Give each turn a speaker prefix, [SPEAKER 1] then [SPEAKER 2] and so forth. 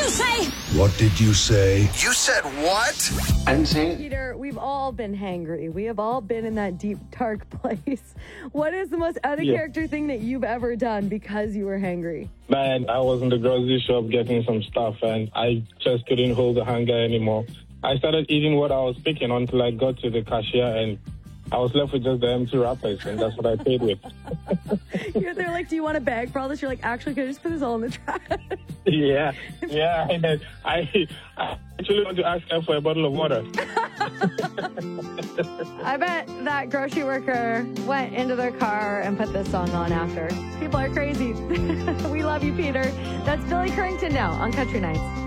[SPEAKER 1] What did you say?
[SPEAKER 2] You said what?
[SPEAKER 3] I didn't say it.
[SPEAKER 4] Peter, we've all been hangry. We have all been in that deep, dark place. What is the most out-of-character thing that you've ever done because you were hangry?
[SPEAKER 5] Man, I was in the grocery shop getting some stuff, and I just couldn't hold the hunger anymore. I started eating what I was picking until I got to the cashier, and I was left with just the empty wrappers, and that's what I paid with.
[SPEAKER 4] They're like, do you want a bag for all this? You're like, actually, can I just put this all in the trash?
[SPEAKER 5] Yeah. I actually want to ask her for a bottle of water.
[SPEAKER 4] I bet that grocery worker went into their car and put this song on after. People are crazy. We love you, Peter. That's Billy Currington now on Country Nights.